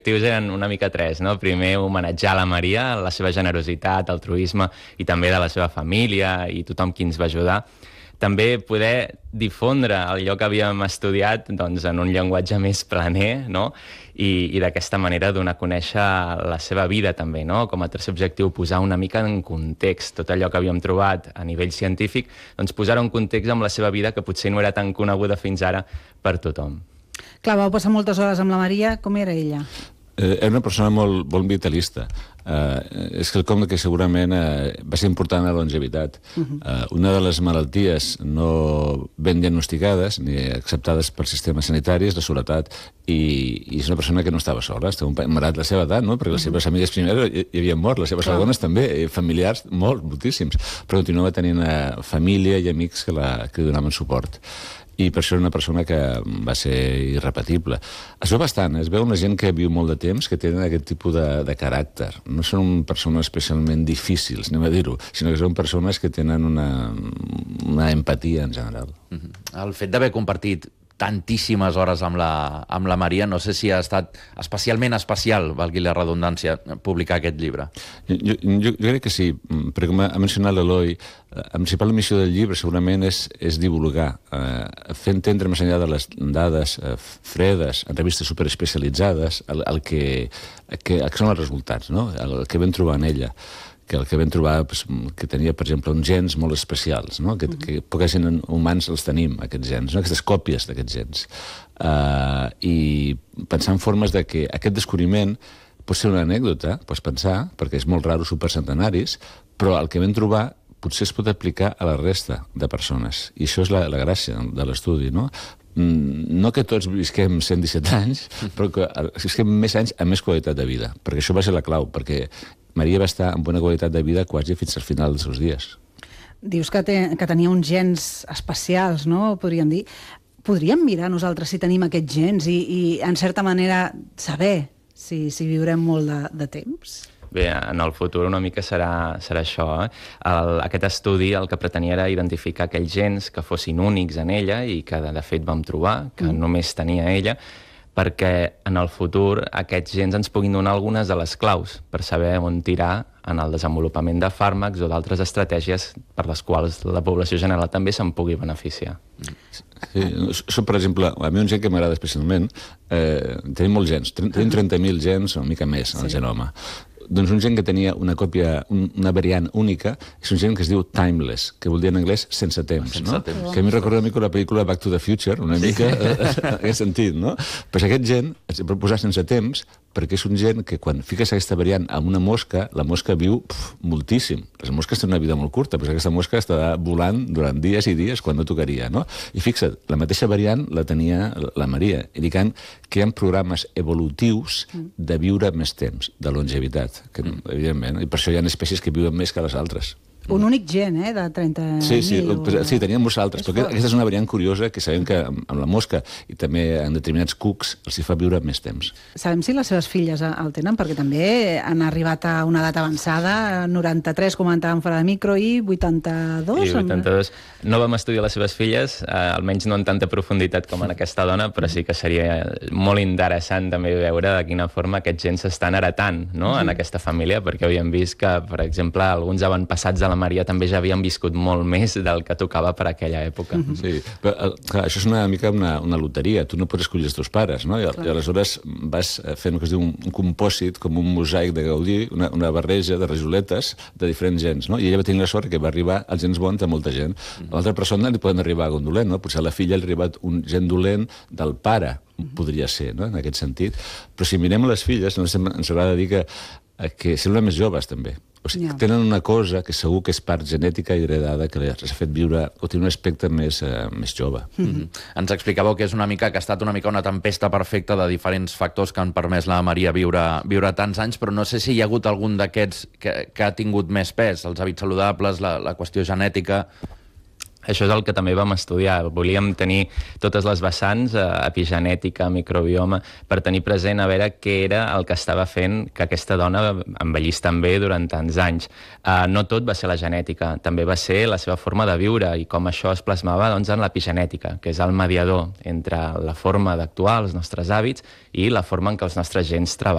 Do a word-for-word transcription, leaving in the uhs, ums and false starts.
objectius eren una mica tres, no? Primer, homenatjar la Maria, la seva generositat, el altruisme i també de la seva família i tothom qui ens va ajudar. També poder difondre allò que havíem estudiat doncs, en un llenguatge més planer, no? I, i d'aquesta manera donar a conèixer la seva vida també, no? Com a tercer objectiu, posar una mica en context tot allò que havíem trobat a nivell científic, doncs posar-ho en context amb la seva vida que potser no era tan coneguda fins ara per tothom. Clar, vau passar moltes hores amb la Maria. Com era ella? Eh, era una persona molt, molt vitalista. Eh, és quelcom que segurament eh, va ser important a la longevitat. Uh-huh. eh, una de les malalties no ben diagnosticades ni acceptades pel sistema sanitari és la soledat, i, i és una persona que no estava sola, estava marat a la seva edat, no? Perquè les seves amigues primeres hi, hi havien mort, les seves Clar. segones també, familiars, molt, moltíssims, però continuava tenint eh, família i amics que, la, que li donaven suport. I per això era una persona que va ser irrepetible. Es veu bastant, es veu una gent que viu molt de temps que tenen aquest tipus de, de caràcter. No són persones especialment difícils, anem a dir-ho, sinó que són persones que tenen una, una empatia en general. Mm-hmm. El fet d'haver compartit tantíssimes hores amb la, amb la Maria, no sé si ha estat especialment especial, valgui la redundància, publicar aquest llibre. Jo, jo, jo crec que sí, perquè com ha mencionat l'Eloi, la principal missió del llibre segurament és, és divulgar, eh, fer entendre més enllà de les dades eh, fredes, en revistes superespecialitzades, el, el, que, el que són els resultats, no? El que vam trobar en ella, que el que vam trobar, pues, que tenia, per exemple, uns gens molt especials, no? que, que poca gent humans els tenim, aquests gens, no? Aquestes còpies d'aquests gens. Uh, I pensar en formes de que aquest descobriment pot ser una anècdota, pots pensar, perquè és molt raro supercentenaris, però el que vam trobar potser es pot aplicar a la resta de persones. I això és la, la gràcia de l'estudi, no? No que tots visquem cent disset anys, però que visquem més anys amb més qualitat de vida, perquè això va ser la clau, perquè Maria va estar amb bona qualitat de vida quasi fins al final dels seus dies. Dius que, te, que tenia uns gens especials, no? Podríem dir. Podríem mirar nosaltres si tenim aquests gens i, i en certa manera, saber si, si viurem molt de, de temps? Bé, en el futur una mica serà, serà això. Eh? El, aquest estudi el que pretenia era identificar aquells gens que fossin únics en ella i que de fet vam trobar, que mm. només tenia ella, perquè en el futur aquests gens ens puguin donar algunes de les claus per saber on tirar en el desenvolupament de fàrmacs o d'altres estratègies per les quals la població general també se'n pugui beneficiar. Sí, això, per exemple, a mi un gen que m'agrada especialment, eh, tenim molts gens, tenim trenta mil gens o una mica més al sí. genoma. Doncs un gen que tenia una còpia, una variant única, és un gen que es diu timeless, que vol dir en anglès sense temps, sense no? Temps. Que a mi recorda una mica la pel·lícula Back to the Future, una sí. mica en aquest sentit, no? Però aquest gen es pot posar sense temps perquè és un gen que quan fiques aquesta variant amb una mosca, la mosca viu pf, moltíssim. Les mosques tenen una vida molt curta, però aquesta mosca està volant durant dies i dies quan no tocaria, no? I fixa't, la mateixa variant la tenia la Maria, indicant que hi ha programes evolutius de viure més temps, de longevitat, que, evidentment, i per això hi ha espècies que viuen més que les altres. Un únic gen, eh, de trenta mil. Sí, sí, o... sí, teníem molts altres, però aquesta és una variant curiosa que sabem que amb la mosca i també en determinats cucs els hi fa viure més temps. Sabem si les seves filles el tenen, perquè també han arribat a una edat avançada, noranta-tres comentàvem fora de micro i vuitanta-dos. I vuitanta-dos. No vam estudiar les seves filles, eh, almenys no en tanta profunditat com en aquesta dona, però sí que seria molt interessant també veure de quina forma aquests gens s'estan heretant, no?, en aquesta família, perquè havíem vist que, per exemple, alguns avantpassats de la Maria també ja havien viscut molt més del que tocava per aquella època. Sí, però clar, això és una mica una, una loteria. Tu no pots escollir els teus pares, no? I, i aleshores vas fent el que es diu un, un compòsit, com un mosaic de Gaudí, una, una barreja de rajoletes de diferents gens, no? I ella va tenir la sort que va arribar als gens bons a molta gent. A l'altra persona li poden arribar a un dolent, no? Potser a la filla li ha arribat un gen dolent del pare, podria ser, no?, en aquest sentit. Però si mirem les filles, ens, ens agrada dir que, que semblen més joves, també. O sigui, yeah. tenen una cosa que segur que és part genètica i heredada que els ha fet viure o tenir un aspecte més, eh, més jove. Mm-hmm. Ens explicàveu que és una mica que ha estat una mica una tempesta perfecta de diferents factors que han permès la Maria viure, viure tants anys, però no sé si hi ha hagut algun d'aquests que, que ha tingut més pes, els hàbits saludables, la, la qüestió genètica... Això és el que també vam estudiar. Volíem tenir totes les vessants, eh, epigenètica, microbioma, per tenir present a veure què era el que estava fent que aquesta dona envellís tan bé durant tants anys. Eh, no tot va ser la genètica, també va ser la seva forma de viure i com això es plasmava doncs, en l'epigenètica, que és el mediador entre la forma d'actuar, els nostres hàbits, i la forma en què els nostres gens treballen.